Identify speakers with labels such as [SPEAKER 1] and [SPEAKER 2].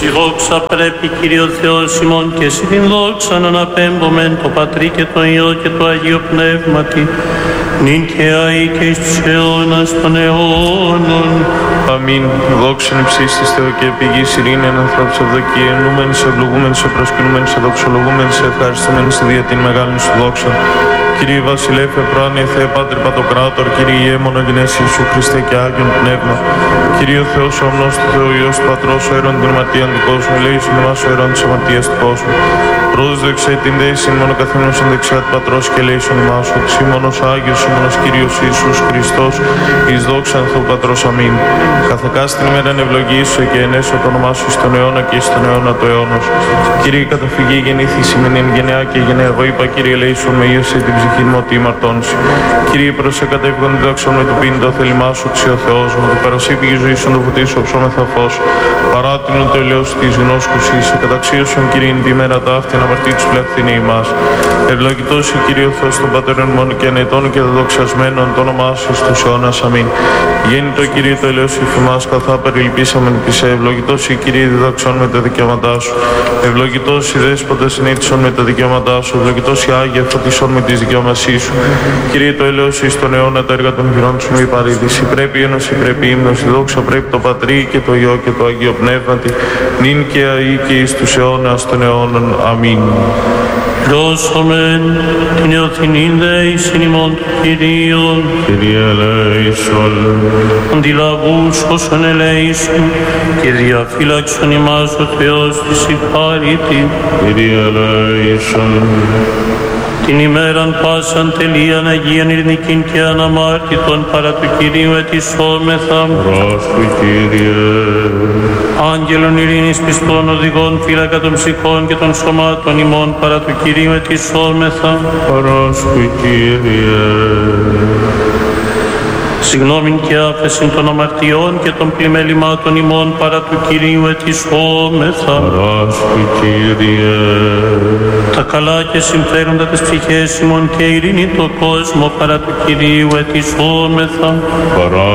[SPEAKER 1] Η δόξα πρέπει, Κύριε Θεός ημών, και εσύ την δόξα να αναπέμπομεν το Πατρί και το Υιό και το Αγίο Πνεύματι, νυν και αεί και εις τους αιώνας των αιώνων.
[SPEAKER 2] Αμήν. Δόξαν υψίστης Θεό και πηγής ειρήνη εν ανθρώπους ευδοκία, ενούμενοι σε ευλογούμενοι σε προσκυνούμενοι σε δοξολογούμενοι σε ευχαριστούμενοι στη δια την μεγάλη σου δόξα. Κύριε Βασιλεύε, πρόνοια Θεέ Πάτερ Πατοκράτορ, Κύριε Ιέμονο Γνέση Ιησού Χριστέ και Άγιον Πνεύμα. Κύριε ο Θεός ο ομνός του Θεού, Υιός του Πατρός, ο αίρον την ματίαν του κόσμου, ελέησον εμάς ο αίρον της αμαρτίας του κόσμου. Πρώτος δεξέ την δέησιν μόνο καθήμενος εν δεξιά του Πατρός και ελέησον εμάς, ο ξύμονος Άγιος, ημώνος Κύριος Ιησούς Χριστός, εις δόξαν Θεού Πατρός. Αμήν. Καθεκάς την ημέραν ευλογήσω και ενέσω το όνομά σου στον αιώνα και στον αιώνα του αιώνος. Κύριε καταφυγή γεννήθη σημενήν γενεά και γενναία βοήπα, Κύριε ελέησον με ίωσε την ψυχή μου ότι ημαρτώνσει. Κύριε προσέ κατέβηκον τη δόξα με του πίνη το θέλημά σου, ξύ ο Θεός μου, το παρασύπηγη ζωή σου, το φωτίσω ψώμεθα φως. Παράτηνον το ελαιός της γνώσκους είσαι, καταξίωσον Κύριε την ημέρα ταύτη, να βαρτί τους πλεχθήνει ημάς. Ευλογητός η Κύριε ο Θεός των Πατέρων μόνο και ανετών και δεδοξασμένων το όνομά σου στους αιώνας. Αμήν. Γέννητο Κύριε το ελαιός υφημάς, καθά περιλυπήσαμεν της ευλογητός η Κύριε διδαξών με τα δικαιώματά σου. Ευλογητός οι δέσποτες συνήθισον με τα δικαιώματά σου. Ευλογητός οι Άγια φωτισόν με τις δικαιώμασή σου. Κύριε το έλεος εις τον αιώνα τα έργα των χειρών σου μη παρήδηση. Πρέπει ένωση, πρέπει ύμνος, η δόξα πρέπει το Πατρί και το Υιό και το Αγίο Πνεύματι, νυν και αεί και εις τους αιώνας των αιώνων. Αμήν.
[SPEAKER 1] Δώσομεν την εωθηνήν δεήσιν ημών του Κυρίων.
[SPEAKER 2] Κύριε ελέησον.
[SPEAKER 1] Αντιλαβούς όσων ελέησον και διαφύλαξον ημάς ο Θεός της συγχάρητη.
[SPEAKER 2] Κύριε ελέησον.
[SPEAKER 1] Την ημέραν πάσαν τελείαν Αγίαν ειρηνικήν και αναμάρτητον παρά του Κυρίου ετισόμεθα.
[SPEAKER 2] Πρόσφη Κύριε.
[SPEAKER 1] Άγγελον ειρήνης πιστών οδηγών φύλακα των ψυχών και των σωμάτων ημών παρά του Κυρίου ετισόμεθα.
[SPEAKER 2] Πρόσφη Κύριε.
[SPEAKER 1] Συγγνώμην και άφεσιν των αμαρτιών και των πλημελημάτων ημών παρά του Κυρίου ετισόμεθα.
[SPEAKER 2] Πρόσφη Κύριε.
[SPEAKER 1] Τα καλά και συμφέροντα της ψυχές ημών και ειρήνη το κόσμο παρά του Κυρίου ετισόμεθα.